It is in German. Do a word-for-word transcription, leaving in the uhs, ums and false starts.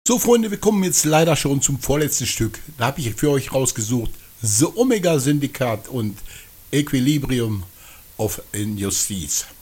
So Freunde, wir kommen jetzt leider schon zum vorletzten Stück. Da habe ich für euch rausgesucht The Omega Syndikat und Equilibrium of Injustice.